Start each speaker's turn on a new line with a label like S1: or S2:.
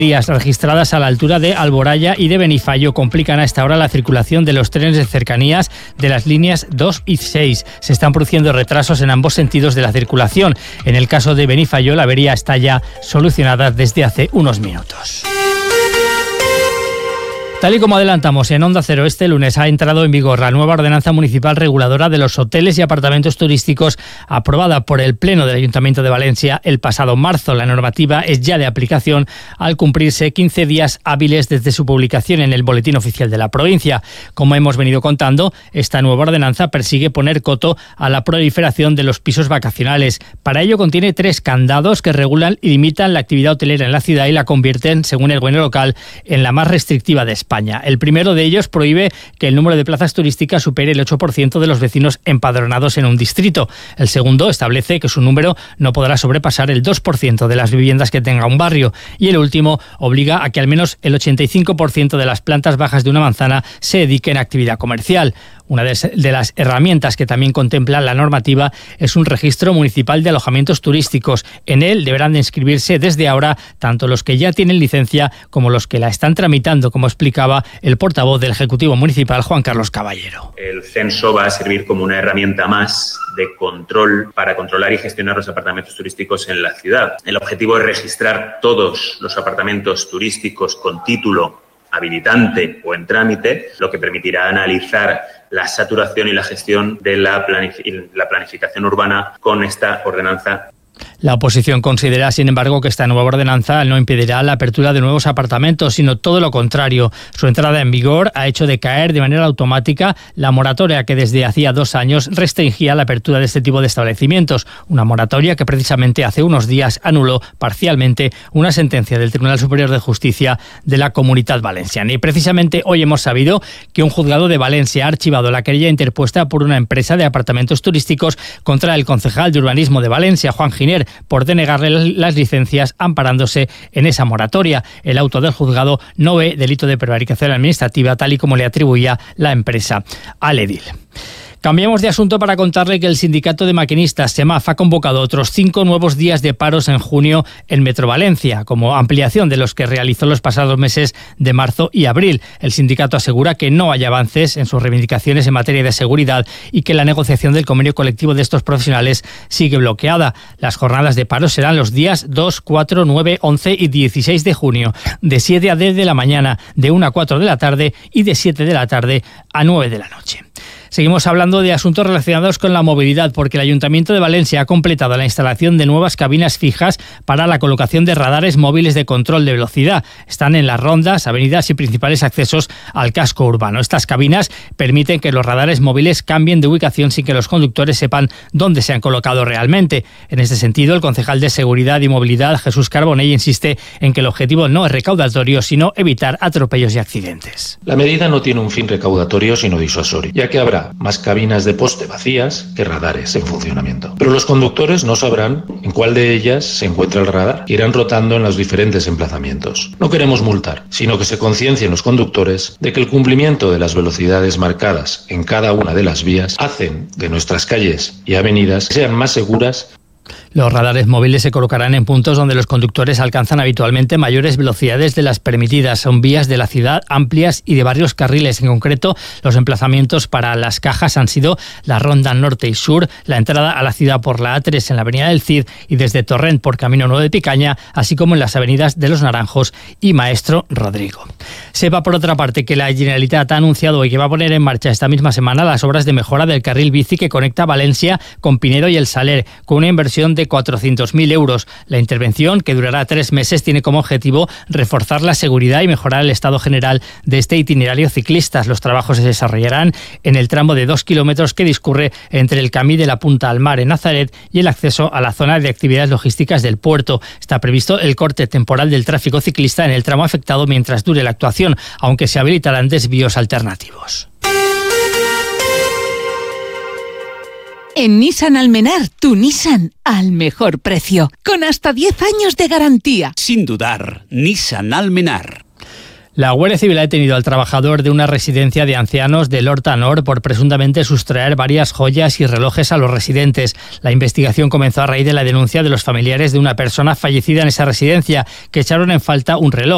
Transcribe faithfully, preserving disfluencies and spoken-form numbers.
S1: registradas a la altura de Alboraya y de Benifallo complican a esta hora la circulación de los trenes de cercanías de las líneas dos y seis. Se están produciendo retrasos en ambos sentidos de la circulación. En el caso de Benifallo, la avería está ya solucionada desde hace unos minutos. Tal y como adelantamos en Onda Cero, este lunes ha entrado en vigor la nueva ordenanza municipal reguladora de los hoteles y apartamentos turísticos aprobada por el Pleno del Ayuntamiento de Valencia el pasado marzo. La normativa es ya de aplicación al cumplirse quince días hábiles desde su publicación en el Boletín Oficial de la provincia. Como hemos venido contando, esta nueva ordenanza persigue poner coto a la proliferación de los pisos vacacionales. Para ello contiene tres candados que regulan y limitan la actividad hotelera en la ciudad y la convierten, según el gobierno local, en la más restrictiva de España. España. El primero de ellos prohíbe que el número de plazas turísticas supere el ocho por ciento de los vecinos empadronados en un distrito. El segundo establece que su número no podrá sobrepasar el dos por ciento de las viviendas que tenga un barrio. Y el último obliga a que al menos el ochenta y cinco por ciento de las plantas bajas de una manzana se dediquen a actividad comercial. Una de las herramientas que también contempla la normativa es un registro municipal de alojamientos turísticos. En él deberán de inscribirse desde ahora tanto los que ya tienen licencia como los que la están tramitando, como explicaba el portavoz del Ejecutivo Municipal, Juan Carlos Caballero.
S2: El censo va a servir como una herramienta más de control para controlar y gestionar los apartamentos turísticos en la ciudad. El objetivo es registrar todos los apartamentos turísticos con título habilitante o en trámite, lo que permitirá analizar la saturación y la gestión de la, planific- la planificación urbana con esta ordenanza.
S1: La oposición considera, sin embargo, que esta nueva ordenanza no impedirá la apertura de nuevos apartamentos, sino todo lo contrario. Su entrada en vigor ha hecho decaer de manera automática la moratoria que desde hacía dos años restringía la apertura de este tipo de establecimientos. Una moratoria que precisamente hace unos días anuló parcialmente una sentencia del Tribunal Superior de Justicia de la Comunitat Valenciana. Y precisamente hoy hemos sabido que un juzgado de Valencia ha archivado la querella interpuesta por una empresa de apartamentos turísticos contra el concejal de Urbanismo de Valencia, Juan Giner, por denegarle las licencias amparándose en esa moratoria. El auto del juzgado no ve delito de prevaricación administrativa, tal y como le atribuía la empresa al edil. Cambiamos de asunto para contarle que el sindicato de maquinistas SEMAF ha convocado otros cinco nuevos días de paros en junio en Metro Valencia, como ampliación de los que realizó los pasados meses de marzo y abril. El sindicato asegura que no hay avances en sus reivindicaciones en materia de seguridad y que la negociación del convenio colectivo de estos profesionales sigue bloqueada. Las jornadas de paro serán los días dos, cuatro, nueve, once y dieciséis de junio, de siete a diez de la mañana, de una a cuatro de la tarde y de siete de la tarde a nueve de la noche. Seguimos hablando de asuntos relacionados con la movilidad, porque el Ayuntamiento de Valencia ha completado la instalación de nuevas cabinas fijas para la colocación de radares móviles de control de velocidad. Están en las rondas, avenidas y principales accesos al casco urbano. Estas cabinas permiten que los radares móviles cambien de ubicación sin que los conductores sepan dónde se han colocado realmente. En este sentido, el concejal de Seguridad y Movilidad, Jesús Carbonell, insiste en que el objetivo no es recaudatorio, sino evitar atropellos y accidentes.
S3: La medida no tiene un fin recaudatorio, sino disuasorio, ya que habrá más cabinas de poste vacías que radares en funcionamiento. Pero los conductores no sabrán en cuál de ellas se encuentra el radar, que irán rotando en los diferentes emplazamientos. No queremos multar, sino que se conciencien los conductores de que el cumplimiento de las velocidades marcadas en cada una de las vías hacen de nuestras calles y avenidas sean más seguras.
S1: Los radares móviles se colocarán en puntos donde los conductores alcanzan habitualmente mayores velocidades de las permitidas. Son vías de la ciudad amplias y de varios carriles. En concreto, los emplazamientos para las cajas han sido la Ronda Norte y Sur, la entrada a la ciudad por la A tres en la avenida del Cid y desde Torrent por Camino Nuevo de Picaña, así como en las avenidas de Los Naranjos y Maestro Rodrigo. Sepa, por otra parte, que la Generalitat ha anunciado hoy que va a poner en marcha esta misma semana las obras de mejora del carril bici que conecta Valencia con Pinedo y El Saler, con una inversión de cuatrocientos mil euros. La intervención, que durará tres meses, tiene como objetivo reforzar la seguridad y mejorar el estado general de este itinerario ciclista. Los trabajos se desarrollarán en el tramo de dos kilómetros que discurre entre el Camí de la Punta al Mar en Nazaret y el acceso a la zona de actividades logísticas del puerto. Está previsto el corte temporal del tráfico ciclista en el tramo afectado mientras dure la actuación, aunque se habilitarán desvíos alternativos.
S4: En Nissan Almenar, tu Nissan al mejor precio, con hasta diez años de garantía.
S5: Sin dudar, Nissan Almenar.
S1: La Guardia Civil ha detenido al trabajador de una residencia de ancianos de L'Horta Nord por presuntamente sustraer varias joyas y relojes a los residentes. La investigación comenzó a raíz de la denuncia de los familiares de una persona fallecida en esa residencia, que echaron en falta un reloj.